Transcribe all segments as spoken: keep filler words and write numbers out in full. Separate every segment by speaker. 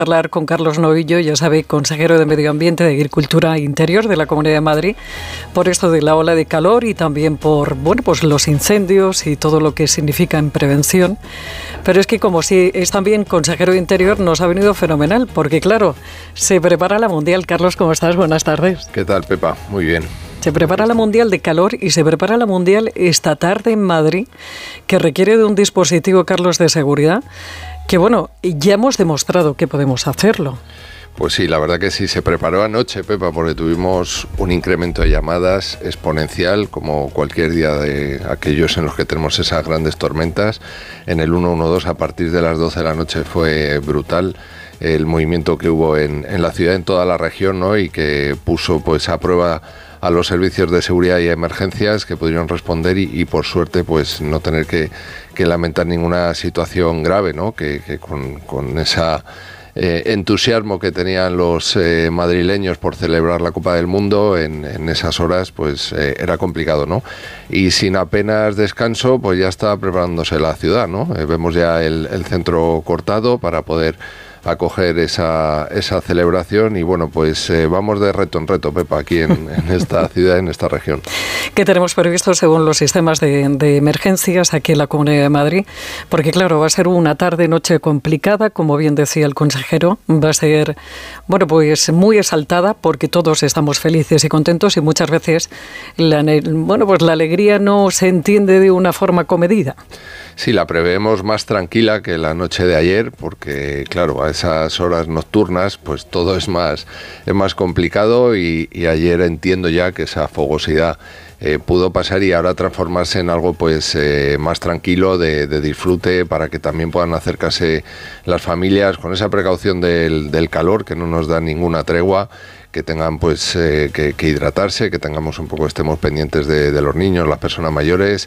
Speaker 1: Hablar con Carlos Novillo, ya sabe, consejero de Medio Ambiente, de Agricultura e Interior de la Comunidad de Madrid, por esto de la ola de calor y también por, bueno, pues los incendios y todo lo que significa en prevención. Pero es que como si es también consejero de Interior, nos ha venido fenomenal, porque claro, se prepara la Mundial. Carlos, ¿cómo estás? Buenas tardes.
Speaker 2: ¿Qué tal, Pepa? Muy bien.
Speaker 1: Se prepara la Mundial de calor y se prepara la Mundial esta tarde en Madrid, que requiere de un dispositivo, Carlos, de seguridad, que bueno, ya hemos demostrado que podemos hacerlo.
Speaker 2: Pues sí, la verdad que sí, se preparó anoche, Pepa, porque tuvimos un incremento de llamadas exponencial, como cualquier día de aquellos en los que tenemos esas grandes tormentas. En el ciento doce a partir de las doce de la noche fue brutal el movimiento que hubo en, en la ciudad, en toda la región, ¿no? Y que puso pues a prueba a los servicios de seguridad y emergencias que pudieron responder y, y por suerte pues no tener que, que lamentar ninguna situación grave, ¿no? Que, que con, con esa eh, entusiasmo que tenían los eh, madrileños por celebrar la Copa del Mundo en, en esas horas pues eh, era complicado, ¿no? Y sin apenas descanso pues ya está preparándose la ciudad, ¿no? Eh, vemos ya el, el centro cortado para poder acoger esa, esa celebración y bueno, pues eh, vamos de reto en reto, Pepa, aquí en, en esta ciudad, en esta región.
Speaker 1: ¿Qué tenemos previsto según los sistemas de, de emergencias aquí en la Comunidad de Madrid? Porque claro, va a ser una tarde-noche complicada, como bien decía el consejero, va a ser, bueno, pues muy exaltada porque todos estamos felices y contentos y muchas veces la, bueno, pues la alegría no se entiende de una forma comedida.
Speaker 2: Sí, la prevemos más tranquila que la noche de ayer porque, claro, a esas horas nocturnas pues todo es más, es más complicado y, y ayer entiendo ya que esa fogosidad eh, pudo pasar y ahora transformarse en algo pues eh, más tranquilo de, de disfrute para que también puedan acercarse las familias con esa precaución del, del calor que no nos da ninguna tregua, que tengan pues eh, que, que hidratarse, que tengamos un poco, estemos pendientes de, de los niños, las personas mayores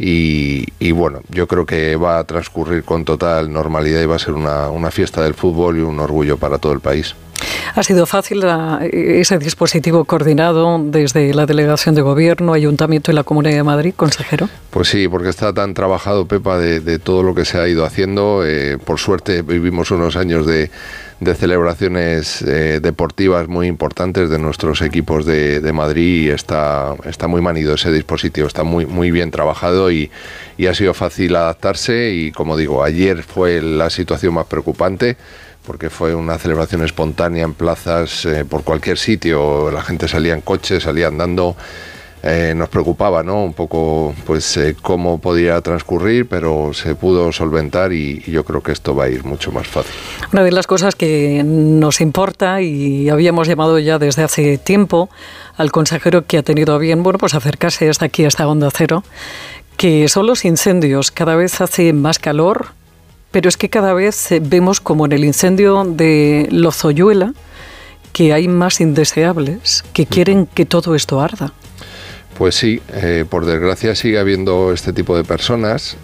Speaker 2: y, y bueno, yo creo que va a transcurrir con total normalidad y va a ser una, una fiesta del fútbol y un orgullo para todo el país.
Speaker 1: ¿Ha sido fácil la, ese dispositivo coordinado desde la Delegación de Gobierno, Ayuntamiento y la Comunidad de Madrid, consejero?
Speaker 2: Pues sí, porque está tan trabajado, Pepa, de, de todo lo que se ha ido haciendo. Eh, por suerte vivimos unos años de, de celebraciones eh, deportivas muy importantes de nuestros equipos de, de Madrid y está, está muy manido ese dispositivo, está muy, muy bien trabajado y, y ha sido fácil adaptarse y como digo, ayer fue la situación más preocupante, porque fue una celebración espontánea en plazas, eh, por cualquier sitio, la gente salía en coche, salía andando, eh, nos preocupaba, ¿no? Un poco, pues, eh, cómo podía transcurrir, pero se pudo solventar y, y yo creo que esto va a ir mucho más fácil.
Speaker 1: Una de las cosas que nos importa y habíamos llamado ya desde hace tiempo al consejero que ha tenido a bien, bueno, pues acercarse hasta aquí, hasta Onda Cero, que son los incendios. Cada vez hace más calor, pero es que cada vez vemos como en el incendio de Lozoyuela que hay más indeseables que quieren que todo esto arda.
Speaker 2: Pues sí, eh, por desgracia sigue habiendo este tipo de personas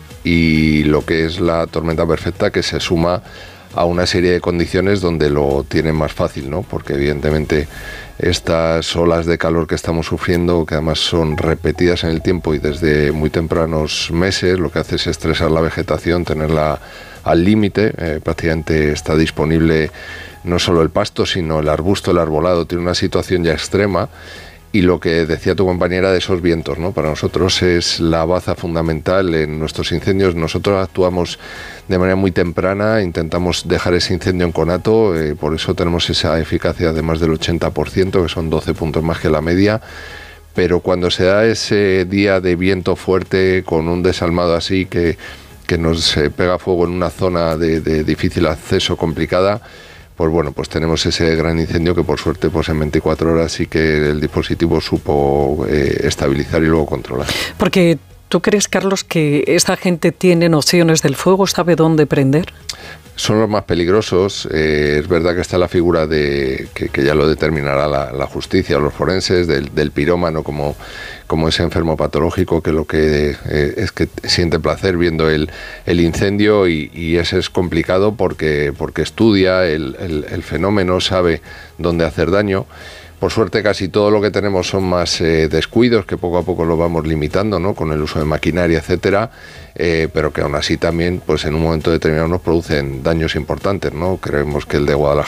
Speaker 2: y lo que es la tormenta perfecta que se suma a una serie de condiciones donde lo tienen más fácil, ¿no? Porque evidentemente estas olas de calor que estamos sufriendo, que además son repetidas en el tiempo y desde muy tempranos meses, lo que hace es estresar la vegetación, tenerla al límite, eh, prácticamente está disponible no solo el pasto, sino el arbusto, el arbolado, tiene una situación ya extrema. Y lo que decía tu compañera de esos vientos, ¿no? Para nosotros es la baza fundamental en nuestros incendios. Nosotros actuamos de manera muy temprana, intentamos dejar ese incendio en conato, eh, por eso tenemos esa eficacia de más del ochenta por ciento, que son doce puntos más que la media. Pero cuando se da ese día de viento fuerte, con un desalmado así, que, que nos eh, pega fuego en una zona de, de difícil acceso, complicada, pues bueno, pues tenemos ese gran incendio que por suerte pues en veinticuatro horas sí que el dispositivo supo eh, estabilizar y luego controlar.
Speaker 1: Porque ¿tú crees, Carlos, que esta gente tiene nociones del fuego, sabe dónde prender?
Speaker 2: Son los más peligrosos. Eh, es verdad que está la figura de que, que ya lo determinará la, la justicia o los forenses del, del pirómano como, como ese enfermo patológico que lo que eh, es que siente placer viendo el, el incendio y, y ese es complicado porque, porque estudia el, el, el fenómeno, sabe dónde hacer daño. Por suerte casi todo lo que tenemos son más eh, descuidos, que poco a poco lo vamos limitando, ¿no? Con el uso de maquinaria, etcétera, eh, pero que aún así también, pues en un momento determinado nos producen daños importantes, ¿no? Creemos que el de Guadalajara